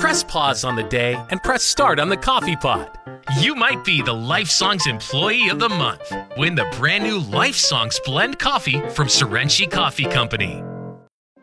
Press pause on the day and press start on the coffee pot. You might be the Life Songs Employee of the Month. Win the brand new Life Songs Blend Coffee from Serenchi Coffee Company.